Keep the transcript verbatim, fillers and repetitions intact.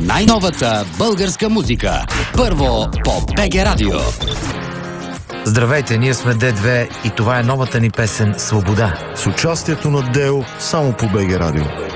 най-новата българска музика. Първо по БГ Радио. Здравейте, ние сме Д две и това е новата ни песен «Свобода». С участието на Део само по БГ Радио.